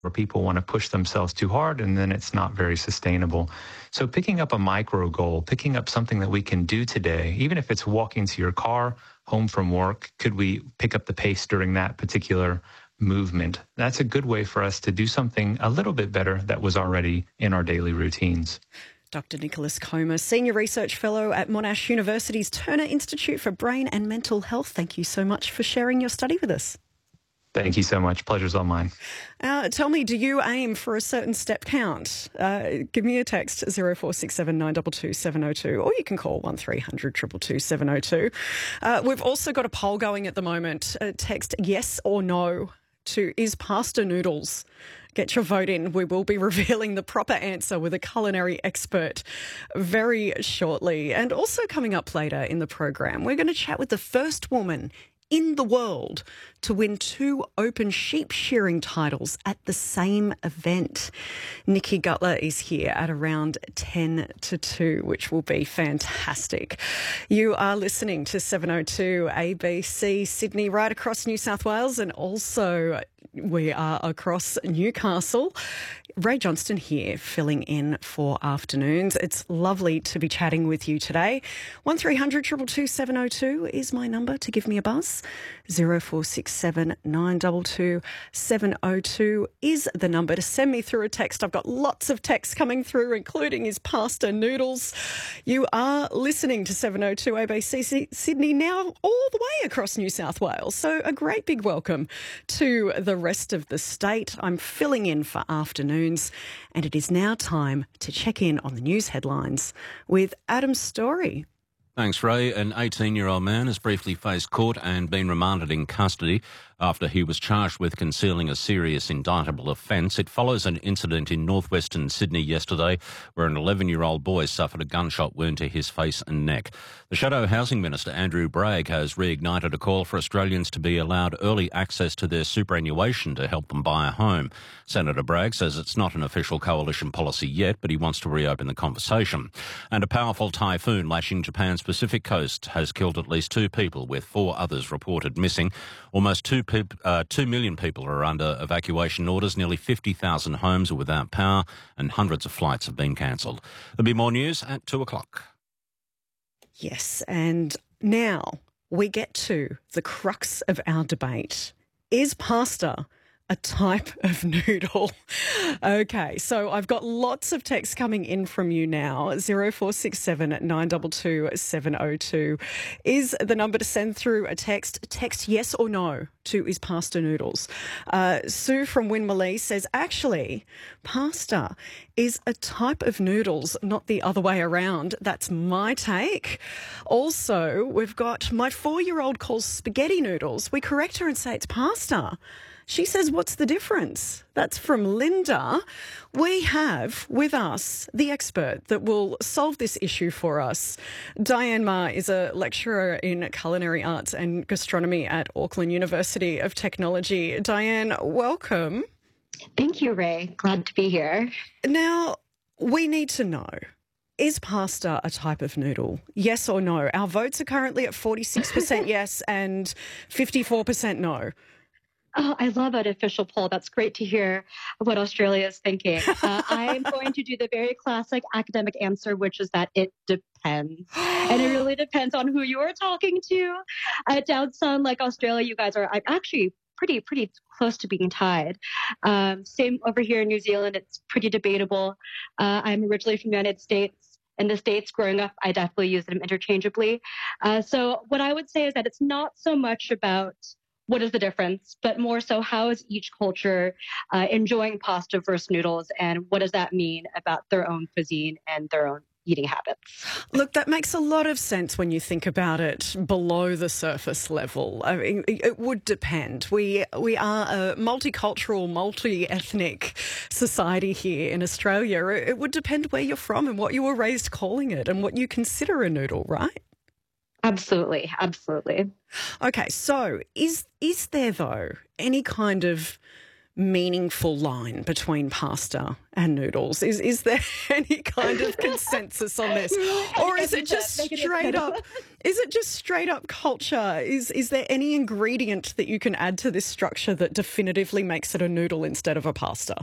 where people want to push themselves too hard and then it's not very sustainable. So picking up a micro goal, picking up something that we can do today, even if it's walking to your car, home from work, could we pick up the pace during that particular movement? That's a good way for us to do something a little bit better that was already in our daily routines. Dr. Nicholas Comer, Senior Research Fellow at Monash University's Turner Institute for Brain and Mental Health. Thank you so much for sharing your study with us. Thank you so much. Pleasure's all mine. Tell me, do you aim for a certain step count? Give me a text, 0467 922 702, or you can call 1300 222 702. We've also got a poll going at the moment. Text yes or no to is pasta noodles. Get your vote in. We will be revealing the proper answer with a culinary expert very shortly. And also coming up later in the program, we're going to chat with the first woman in the world to win 2 open sheep shearing titles at the same event. Nikki Gutler is here at around 10 to 2, which will be fantastic. You are listening to 702 ABC Sydney, right across New South Wales, and also we are across Newcastle. Ray Johnston here, filling in for afternoons. It's lovely to be chatting with you today. 1300 222 702 is my number to give me a buzz. 0467 922 702 is the number to send me through a text. I've got lots of texts coming through, including is pasta noodles. You are listening to 702 ABC Sydney, now all the way across New South Wales. So a great big welcome to the rest of the state. I'm filling in for afternoons, and it is now time to check in on the news headlines with Adam Story. Thanks, Ray. An 18-year-old man has briefly faced court and been remanded in custody after he was charged with concealing a serious indictable offence. It follows an incident in northwestern Sydney yesterday where an 11-year-old boy suffered a gunshot wound to his face and neck. The Shadow Housing Minister, Andrew Bragg, has reignited a call for Australians to be allowed early access to their superannuation to help them buy a home. Senator Bragg says it's not an official coalition policy yet, but he wants to reopen the conversation. And a powerful typhoon lashing Japan's Pacific coast has killed at least 2 people, with 4 others reported missing. Almost 2 million people are under evacuation orders. Nearly 50,000 homes are without power and hundreds of flights have been cancelled. There'll be more news at 2 o'clock. Yes, and now we get to the crux of our debate. Is pasta a type of noodle? Okay, so I've got lots of texts coming in from you now. 0467 922 702 is the number to send through a text. Text yes or no to is pasta noodles. Sue from Winmalee says, actually, pasta is a type of noodles, not the other way around. That's my take. Also, we've got my 4-year-old calls spaghetti noodles. We correct her and say it's pasta. She says, what's the difference? That's from Linda. We have with us the expert that will solve this issue for us. Diane Ma is a lecturer in culinary arts and gastronomy at Auckland University of Technology. Diane, welcome. Thank you, Ray. Glad to be here. Now, we need to know, is pasta a type of noodle? Yes or no? Our votes are currently at 46% yes and 54% no. Oh, I love an official poll. That's great to hear what Australia is thinking. I'm going to do the very classic academic answer, which is that it depends. And it really depends on who you're talking to. Down some like Australia, you guys are actually pretty close to being tied. Same over here in New Zealand, it's pretty debatable. I'm originally from the United States. In the States, growing up, I definitely use them interchangeably. So what I would say is that it's not so much about what is the difference, but more so how is each culture enjoying pasta versus noodles, and what does that mean about their own cuisine and their own eating habits? Look, that makes a lot of sense when you think about it below the surface level. I mean, it would depend. We are a multicultural, multi-ethnic society here in Australia. It would depend where you're from and what you were raised calling it and what you consider a noodle, right? Absolutely, absolutely. Okay, so is there, though, any kind of meaningful line between pasta and noodles? Is there any kind of consensus on this, or is it just straight up? Is it just straight up culture? Is there any ingredient that you can add to this structure that definitively makes it a noodle instead of a pasta?